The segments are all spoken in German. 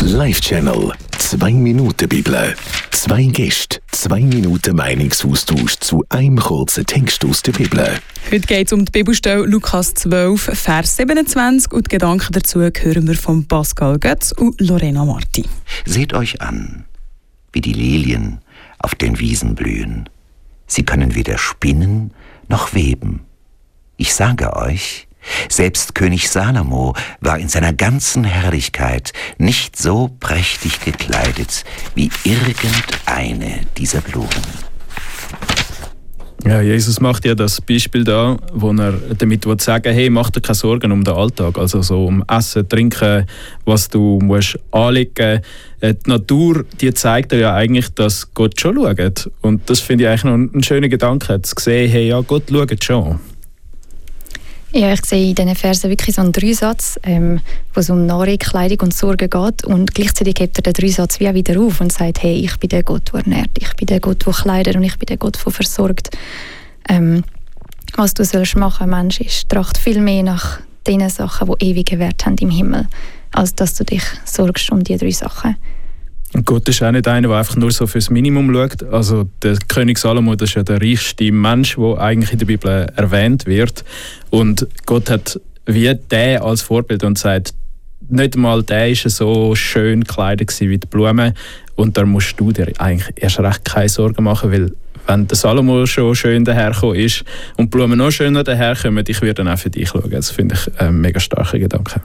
Live-Channel 2 Minuten Bibel. 2 Gäste, 2 Minuten Meinungsaustausch zu einem kurzen Text aus der Bibel. Heute geht es um die Bibelstelle Lukas 12, Vers 27 und die Gedanken dazu hören wir von Pascal Götz und Lorena Marti. Seht euch an, wie die Lilien auf den Wiesen blühen. Sie können weder spinnen noch weben. Ich sage euch, selbst König Salomo war in seiner ganzen Herrlichkeit nicht so prächtig gekleidet wie irgendeine dieser Blumen. Ja, Jesus macht ja das Beispiel da, wo er damit sagen will, hey, mach dir keine Sorgen um den Alltag, also so um Essen, Trinken, was du musst anlegen. Die Natur, die zeigt dir ja eigentlich, dass Gott schon schaut. Und das finde ich eigentlich noch einen schönen Gedanken, zu sehen, hey, ja, Gott schaut schon. Ja, ich sehe in diesen Versen wirklich so einen Dreisatz, wo es um Nahrung, Kleidung und Sorge geht. Und gleichzeitig hebt er den Dreisatz wie auch wieder auf und sagt, hey, ich bin der Gott, der ernährt, ich bin der Gott, der kleidet und ich bin der Gott, der versorgt. Was du sollst machen, Mensch, ist, tracht viel mehr nach den Sachen, die ewigen Wert haben im Himmel, als dass du dich sorgst um die 3 Sachen. Und Gott ist auch nicht einer, der einfach nur so fürs Minimum schaut. Also der König Salomo, das ist ja der reichste Mensch, der eigentlich in der Bibel erwähnt wird. Und Gott hat wie der als Vorbild und sagt, nicht mal der war so schön gekleidet wie die Blumen. Und da musst du dir eigentlich erst recht keine Sorgen machen, weil wenn der Salomo schon schön dahergekommen ist und die Blumen noch schöner daherkommen, ich würde dann auch für dich schauen. Das finde ich einen mega starken Gedanken.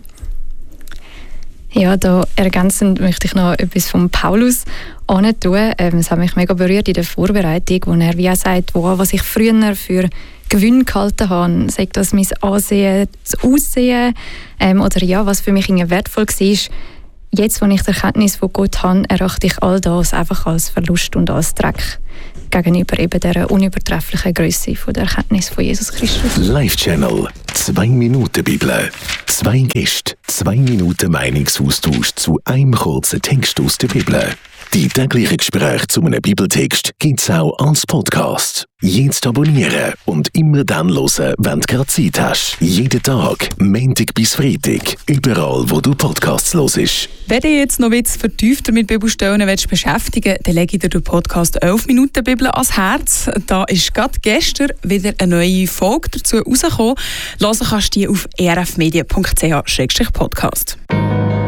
Ja, da ergänzend möchte ich noch etwas von Paulus tun. Es hat mich mega berührt in der Vorbereitung, wo er wie auch sagt, was ich früher für Gewinn gehalten habe, sagt das mein Ansehen, das Aussehen oder ja, was für mich wertvoll war. Jetzt, wo ich die Erkenntnis von Gott habe, erachte ich all das einfach als Verlust und als Dreck gegenüber eben der unübertrefflichen Grösse von der Erkenntnis von Jesus Christus. Live-Channel 2 Minuten Bibel. 2 Gäste, 2 Minuten Meinungsaustausch zu einem kurzen Text aus der Bibel. Die täglichen Gespräche zu einem Bibeltext gibt es auch als Podcast. Jetzt abonnieren und immer dann hören, wenn du gerade Zeit hast. Jeden Tag, Montag bis Freitag, überall wo du Podcasts hörst. Wenn du jetzt noch ein bisschen vertiefter mit Bibelstellen beschäftigen willst, dann lege ich dir den Podcast 11 Minuten Bibel ans Herz. Da ist gerade gestern wieder eine neue Folge dazu rausgekommen. Hören kannst du die auf erfmedia.ch/podcast.